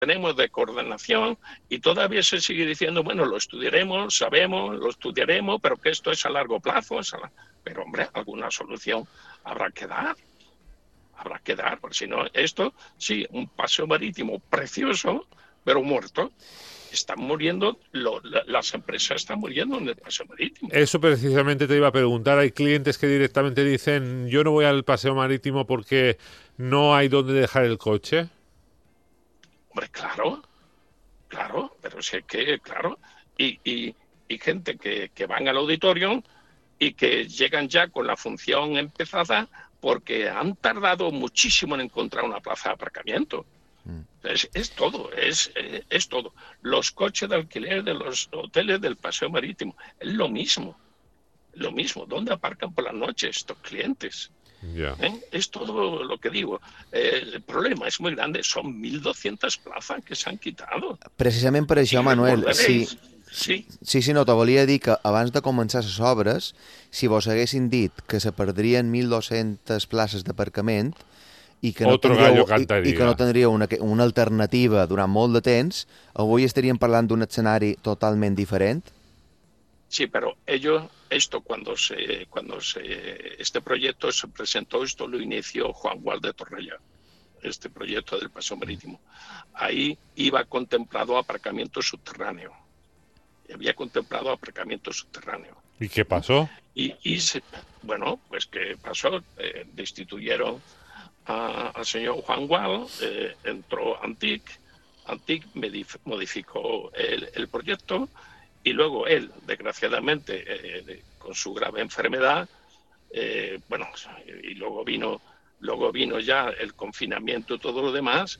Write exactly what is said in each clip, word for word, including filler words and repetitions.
tenemos de coordinación y todavía se sigue diciendo, bueno, lo estudiaremos, sabemos, lo estudiaremos, pero que esto es a largo plazo. Es a la... Pero, hombre, alguna solución habrá que dar. Habrá que dar, porque si no, esto, sí, un paseo marítimo precioso, pero muerto. Están muriendo, lo, la, las empresas están muriendo en el paseo marítimo. Eso precisamente te iba a preguntar. Hay clientes que directamente dicen, yo no voy al paseo marítimo porque no hay donde dejar el coche. Hombre, claro, claro, pero sí que, claro, y, y, y gente que, que van al auditorio y que llegan ya con la función empezada porque han tardado muchísimo en encontrar una plaza de aparcamiento. Es, es todo, es, es todo. Los coches de alquiler de los hoteles del paseo marítimo, es lo mismo, lo mismo. ¿Dónde aparcan por las noches estos clientes? Ya. ¿Eh? Es todo lo que digo. Eh, el problema es muy grande, son mil doscientas plazas que se han quitado. Precisament per això, Y Manuel, si, recordaréis, sí, sí, sí, no, te volia dir que abans de començar les obres, si vos haguessin dit que se perdrien mil dos-centes places d'aparcament i que no Otro tindríeu, gallo i, i que cantaria. no tindríeu una, una alternativa durant molt de temps, avui estaríem parlant d'un escenari totalment diferent. sí, pero ellos, esto cuando se, cuando se, este proyecto se presentó, esto lo inició Juan Gual de Torrella, este proyecto del paseo marítimo. Ahí iba contemplado aparcamiento subterráneo. Había contemplado aparcamiento subterráneo. ¿Y qué pasó? Y, y se, bueno, pues ¿qué pasó? Eh, destituyeron a, al señor Juan Gual, eh, entró Antic, Antic modificó el, el proyecto y luego él, desgraciadamente, eh, con su grave enfermedad, eh, bueno, y luego vino, luego vino ya el confinamiento y todo lo demás,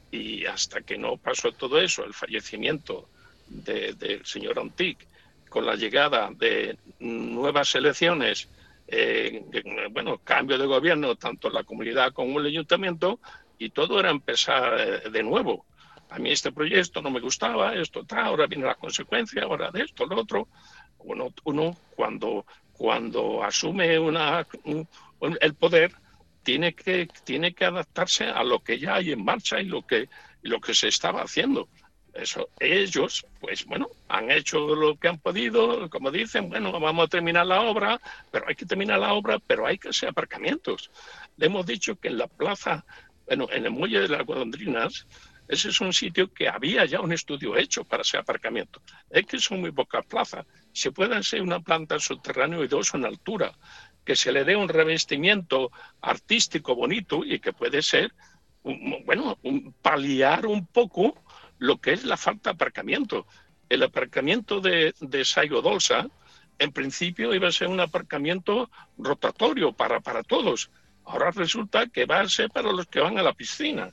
y hasta que no pasó todo eso, el fallecimiento del de señor Antic, con la llegada de nuevas elecciones, eh, bueno, cambio de gobierno, tanto en la comunidad como en el ayuntamiento, y todo era empezar de nuevo. A mí este proyecto no me gustaba, esto tal, ahora viene la consecuencia, ahora de esto, lo otro. Uno, uno cuando, cuando asume una, un, el poder, tiene que, tiene que adaptarse a lo que ya hay en marcha y lo que, y lo que se estaba haciendo. Eso, ellos, pues bueno, han hecho lo que han podido, como dicen, bueno, vamos a terminar la obra, pero hay que terminar la obra, pero hay que hacer aparcamientos. Le hemos dicho que en la plaza, bueno, en el muelle de las Golondrinas, ese es un sitio que había ya un estudio hecho para hacer aparcamiento. Es que son muy pocas plazas. Se puede hacer una planta subterránea y dos en altura, que se le dé un revestimiento artístico bonito y que puede ser, un, bueno, un, paliar un poco lo que es la falta de aparcamiento. El aparcamiento de, de Saigo Dolsa, en principio iba a ser un aparcamiento rotatorio para, para todos. Ahora resulta que va a ser para los que van a la piscina.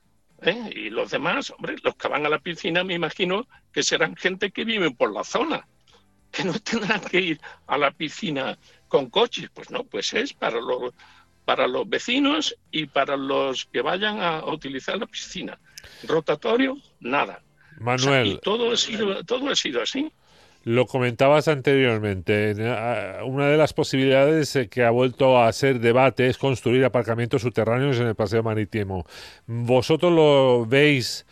¿Eh? Y los demás, hombre, los que van a la piscina me imagino que serán gente que vive por la zona, que no tendrán que ir a la piscina con coches. Pues no, pues es para los, para los vecinos y para los que vayan a utilizar la piscina. Rotatorio, nada. O sea, y Manuel, todo ha sido, todo ha sido así. lo comentabas anteriormente. Una de las posibilidades que ha vuelto a ser debate es construir aparcamientos subterráneos en el paseo marítimo. ¿Vosotros lo veis?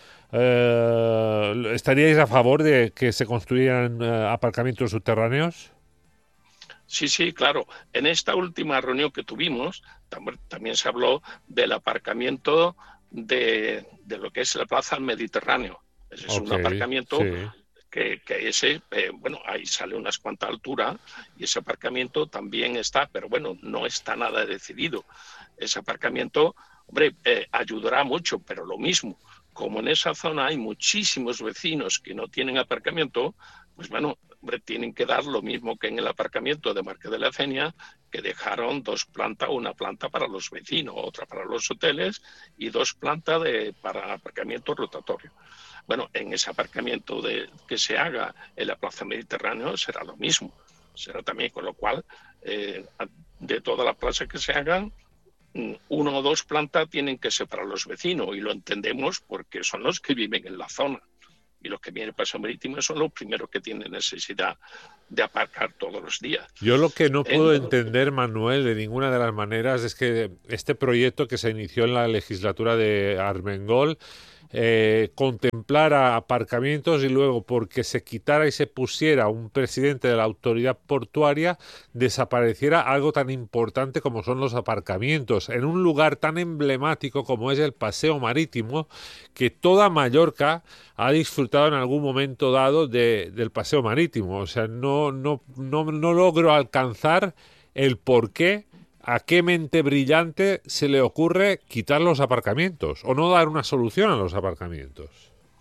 Eh, ¿Estaríais a favor de que se construyeran eh, aparcamientos subterráneos? Sí, sí, claro. En esta última reunión que tuvimos, tam- también se habló del aparcamiento de, de lo que es la Plaza del Mediterráneo. Ese es Ok, un aparcamiento sí. que, que ese, eh, bueno, ahí sale unas cuantas alturas y ese aparcamiento también está, pero bueno, no está nada decidido. Ese aparcamiento, hombre, eh, ayudará mucho, pero lo mismo, como en esa zona hay muchísimos vecinos que no tienen aparcamiento, pues bueno, hombre, tienen que dar lo mismo que en el aparcamiento de Marqués de la Cenia, que dejaron dos plantas, una planta para los vecinos, otra para los hoteles y dos plantas de, para aparcamiento rotatorio. Bueno, en ese aparcamiento de, que se haga en la Plaza Mediterráneo será lo mismo. Será también, con lo cual, eh, de todas las plazas que se hagan, uno o dos plantas tienen que ser para los vecinos y lo entendemos porque son los que viven en la zona. Y los que vienen al paseo marítimo son los primeros que tienen necesidad de aparcar todos los días. Yo lo que no ¿Eh? puedo entender, Manuel, de ninguna de las maneras es que este proyecto que se inició en la legislatura de Armengol eh, contemplara aparcamientos y luego porque se quitara y se pusiera un presidente de la autoridad portuaria desapareciera algo tan importante como son los aparcamientos en un lugar tan emblemático como es el Paseo Marítimo, que toda Mallorca ha disfrutado en algún momento dado de, del Paseo Marítimo. O sea, no, no, no, no logro alcanzar el por qué, a qué mente brillante se le ocurre quitar los aparcamientos o no dar una solución a los aparcamientos.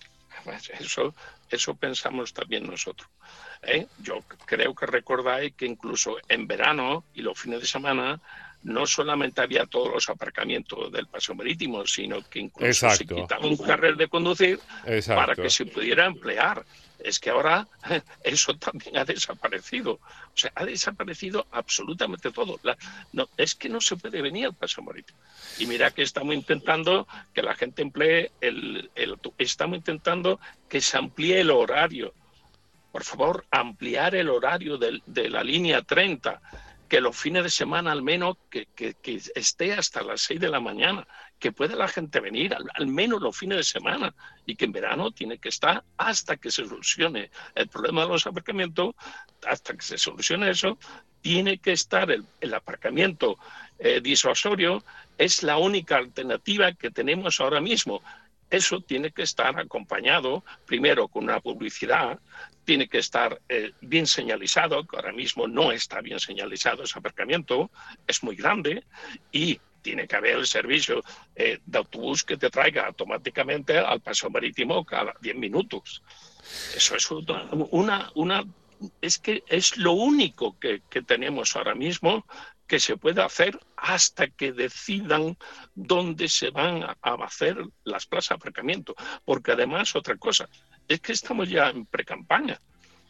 Eso, eso pensamos también nosotros. ¿eh? Yo creo que recordáis que incluso en verano y los fines de semana no solamente había todos los aparcamientos del Paseo Marítimo, sino que incluso Exacto. se quitaba un carril de conducir Exacto. para que se pudiera emplear. Es que ahora eso también ha desaparecido. O sea, ha desaparecido absolutamente todo. La, no, es que no se puede venir al Paseo Marítimo. Y mira que estamos intentando que la gente emplee, el, el, estamos intentando que se amplíe el horario. Por favor, ampliar el horario de, de la línea treinta, que los fines de semana al menos que, que, que esté hasta las seis de la mañana, que pueda la gente venir al, al menos los fines de semana, y que en verano tiene que estar hasta que se solucione el problema de los aparcamientos. Hasta que se solucione eso, tiene que estar el, el aparcamiento eh, disuasorio. Es la única alternativa que tenemos ahora mismo. Eso tiene que estar acompañado primero con una publicidad, tiene que estar eh, bien señalizado, que ahora mismo no está bien señalizado ese aparcamiento, es muy grande, y tiene que haber el servicio eh, de autobús que te traiga automáticamente al Paseo Marítimo cada diez minutos. Eso es una, una, una es que es lo único que, que tenemos ahora mismo que se puede hacer hasta que decidan dónde se van a hacer las plazas de aparcamiento. Porque además, otra cosa, es que estamos ya en precampaña.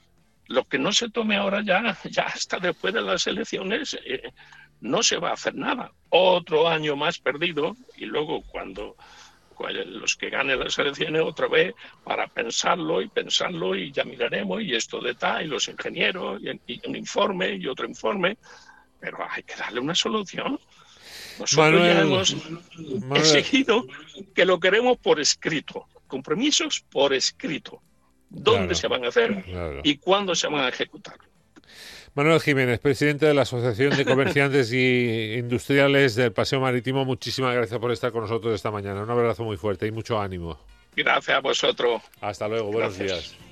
Lo que no se tome ahora ya, ya hasta después de las elecciones, eh, no se va a hacer nada. Otro año más perdido, y luego cuando, cuando los que ganen las elecciones otra vez para pensarlo y pensarlo y ya miraremos, y esto de tal, y los ingenieros, y, y un informe y otro informe. Pero hay que darle una solución. Nosotros Manuel, ya hemos Manuel. exigido que lo queremos por escrito, compromisos por escrito. ¿Dónde Claro, se van a hacer claro. y cuándo se van a ejecutar? Manuel Jiménez, presidente de la Asociación de Comerciantes y Industriales del Paseo Marítimo, muchísimas gracias por estar con nosotros esta mañana. Un abrazo muy fuerte y mucho ánimo. Gracias a vosotros. Hasta luego, buenos Gracias. días.